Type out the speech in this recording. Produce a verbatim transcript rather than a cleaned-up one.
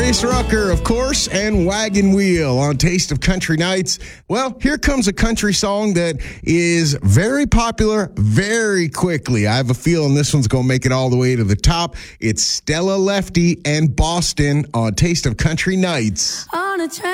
Darius Rucker, of course, and Wagon Wheel on Taste of Country Nights. Well, here comes a country song that is very popular very quickly. I have a feeling this one's going to make it all the way to the top. It's Stella Lefty and Boston on Taste of Country Nights. On a train.